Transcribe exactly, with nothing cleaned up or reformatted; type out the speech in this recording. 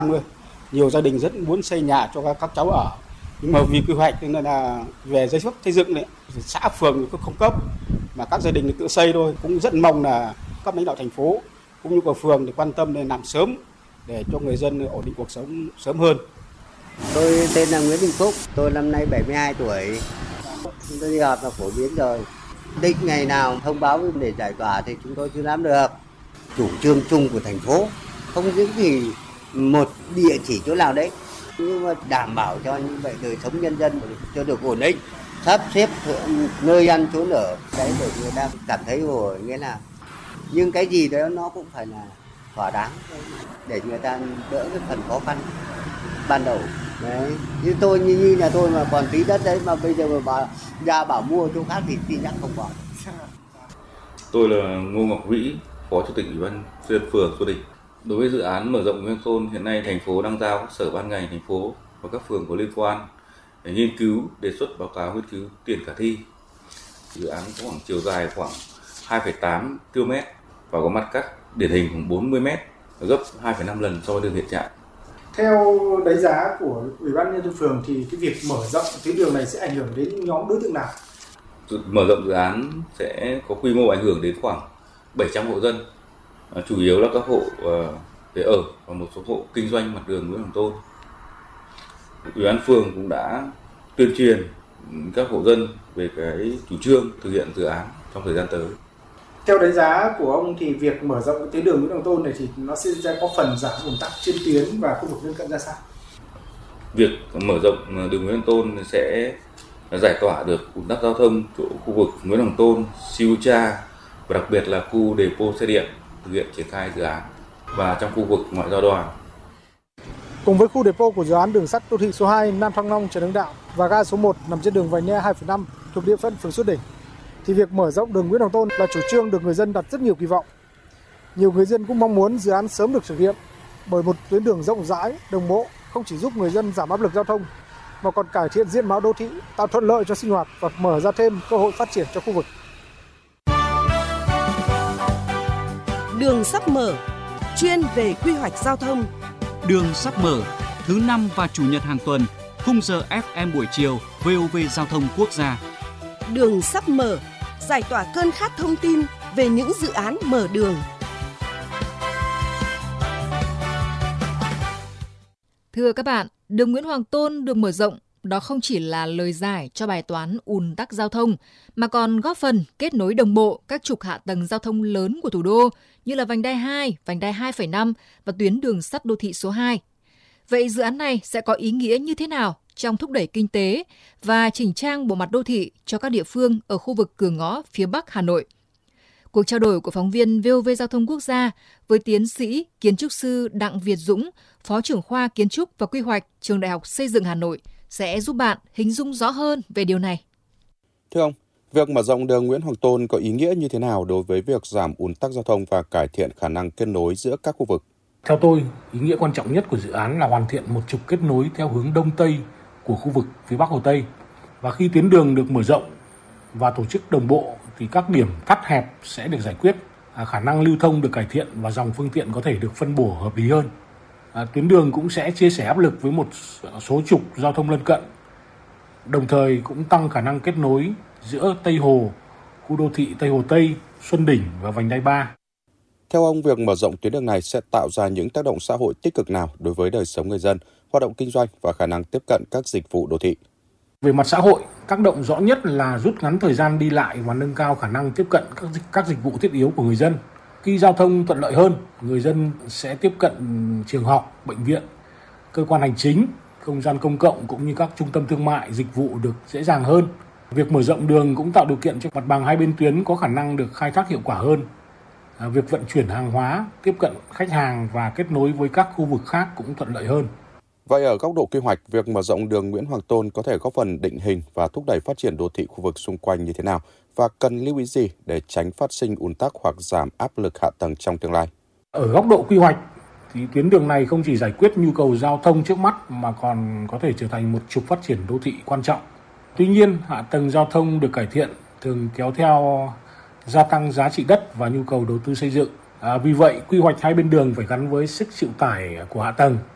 Nhiều gia đình rất muốn xây nhà cho các, các cháu ở, nhưng mà vì quy hoạch nên là về giấy phép xây dựng đấy, xã phường cũng không cấp, mà các gia đình tự xây thôi. Cũng rất mong là các lãnh đạo thành phố cũng như của phường để quan tâm để làm sớm để cho người dân ổn định cuộc sống sớm hơn. Tôi tên là Nguyễn Đình Phúc, tôi năm nay bảy mươi hai tuổi. Chúng tôi đi họp là phổ biến rồi. Định ngày nào thông báo để giải tỏa thì chúng tôi chưa làm được. Chủ trương chung của thành phố không những gì một địa chỉ chỗ nào đấy, nhưng mà đảm bảo cho như vậy đời sống nhân dân cho được ổn định, sắp xếp nơi ăn chỗ ở đấy để người ta cảm thấy ổn, nghĩa là nhưng cái gì đó nó cũng phải là thỏa đáng để người ta đỡ cái phần khó khăn ban đầu. Đấy, như tôi như, như nhà tôi mà còn tí đất đấy mà bây giờ mà bảo, ra bảo mua chỗ khác thì tin chắc không còn. Tôi là Ngô Ngọc Vĩ, Phó Chủ tịch Ủy ban nhân dân phường Xuân Đình. Đối với dự án mở rộng Nguyễn Hoàng Tôn, hiện nay thành phố đang giao các sở ban ngành thành phố và các phường có liên quan để nghiên cứu, đề xuất báo cáo nghiên cứu tiền khả thi. Dự án có khoảng chiều dài khoảng hai phẩy tám ki lô mét và có mặt cắt điển hình khoảng bốn mươi mét, gấp hai phẩy năm lần so với đường hiện trạng. Theo đánh giá của Ủy ban nhân dân phường thì cái việc mở rộng tuyến đường này sẽ ảnh hưởng đến nhóm đối tượng nào? Mở rộng dự án sẽ có quy mô ảnh hưởng đến khoảng bảy trăm hộ dân, chủ yếu là các hộ để ở và một số hộ kinh doanh mặt đường Nguyễn Hoàng Tôn. Ủy ban phường cũng đã tuyên truyền các hộ dân về cái chủ trương thực hiện dự án trong thời gian tới. Theo đánh giá của ông thì việc mở rộng tuyến đường Nguyễn Hoàng Tôn này thì nó sẽ có phần giảm ùn tắc trên tuyến và khu vực lân cận ra sao? Việc mở rộng đường Nguyễn Hoàng Tôn sẽ giải tỏa được ùn tắc giao thông chỗ khu vực Nguyễn Hoàng Tôn, Siêu Cha và đặc biệt là khu depot xe điện thực hiện triển khai dự án và trong khu vực ngoại giao đoàn. Cùng với khu depot của dự án đường sắt đô thị số hai Nam Thăng Long Trần Hưng Đạo và ga số một nằm trên đường Vành Đai hai phẩy năm thuộc địa phận phường Xuân Đình, thì việc mở rộng đường Nguyễn Hoàng Tôn là chủ trương được người dân đặt rất nhiều kỳ vọng. Nhiều người dân cũng mong muốn dự án sớm được thực hiện bởi một tuyến đường rộng rãi, đồng bộ không chỉ giúp người dân giảm áp lực giao thông mà còn cải thiện diện mạo đô thị, tạo thuận lợi cho sinh hoạt và mở ra thêm cơ hội phát triển cho khu vực. Đường sắp mở, chuyên về quy hoạch giao thông. Đường sắp mở, thứ năm và chủ nhật hàng tuần, khung giờ ép em buổi chiều, vê o vê Giao thông Quốc gia. Đường sắp mở, giải tỏa cơn khát thông tin về những dự án mở đường. Thưa các bạn, đường Nguyễn Hoàng Tôn được mở rộng, đó không chỉ là lời giải cho bài toán ùn tắc giao thông, mà còn góp phần kết nối đồng bộ các trục hạ tầng giao thông lớn của thủ đô như là vành đai hai, vành đai hai phẩy năm và tuyến đường sắt đô thị số hai. Vậy dự án này sẽ có ý nghĩa như thế nào trong thúc đẩy kinh tế và chỉnh trang bộ mặt đô thị cho các địa phương ở khu vực cửa ngõ phía Bắc Hà Nội? Cuộc trao đổi của phóng viên vê o vê Giao thông Quốc gia với tiến sĩ, kiến trúc sư Đặng Việt Dũng, Phó trưởng khoa Kiến trúc và Quy hoạch Trường Đại học Xây dựng Hà Nội sẽ giúp bạn hình dung rõ hơn về điều này. Thưa ông, việc mở rộng đường Nguyễn Hoàng Tôn có ý nghĩa như thế nào đối với việc giảm ùn tắc giao thông và cải thiện khả năng kết nối giữa các khu vực? Theo tôi, ý nghĩa quan trọng nhất của dự án là hoàn thiện một trục kết nối theo hướng Đông Tây của khu vực phía Bắc Hồ Tây. Và khi tuyến đường được mở rộng và tổ chức đồng bộ thì các điểm cắt hẹp sẽ được giải quyết, à, khả năng lưu thông được cải thiện và dòng phương tiện có thể được phân bổ hợp lý hơn. À, tuyến đường cũng sẽ chia sẻ áp lực với một số trục giao thông lân cận, đồng thời cũng tăng khả năng kết nối giữa Tây Hồ, khu đô thị Tây Hồ Tây, Xuân Đỉnh và vành đai ba. Theo ông, việc mở rộng tuyến đường này sẽ tạo ra những tác động xã hội tích cực nào đối với đời sống người dân, hoạt động kinh doanh và khả năng tiếp cận các dịch vụ đô thị? Về mặt xã hội, tác động rõ nhất là rút ngắn thời gian đi lại và nâng cao khả năng tiếp cận các dịch, các dịch vụ thiết yếu của người dân. Khi giao thông thuận lợi hơn, người dân sẽ tiếp cận trường học, bệnh viện, cơ quan hành chính, không gian công cộng cũng như các trung tâm thương mại, dịch vụ được dễ dàng hơn. Việc mở rộng đường cũng tạo điều kiện cho mặt bằng hai bên tuyến có khả năng được khai thác hiệu quả hơn. À, việc vận chuyển hàng hóa, tiếp cận khách hàng và kết nối với các khu vực khác cũng thuận lợi hơn. Vậy ở góc độ quy hoạch, việc mở rộng đường Nguyễn Hoàng Tôn có thể góp phần định hình và thúc đẩy phát triển đô thị khu vực xung quanh như thế nào và cần lưu ý gì để tránh phát sinh ùn tắc hoặc giảm áp lực hạ tầng trong tương lai? Ở góc độ quy hoạch thì tuyến đường này không chỉ giải quyết nhu cầu giao thông trước mắt mà còn có thể trở thành một trục phát triển đô thị quan trọng. Tuy nhiên, hạ tầng giao thông được cải thiện thường kéo theo gia tăng giá trị đất và nhu cầu đầu tư xây dựng. À, vì vậy, quy hoạch hai bên đường phải gắn với sức chịu tải của hạ tầng.